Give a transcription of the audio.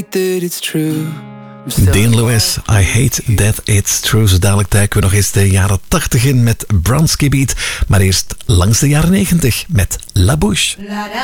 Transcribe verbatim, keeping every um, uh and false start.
that it's true. Dean Lewis, I Hate That It's True. Zo dadelijk duiken we nog eens de jaren tachtig in met Bronski Beat. Maar eerst langs de jaren negentig met La Bouche.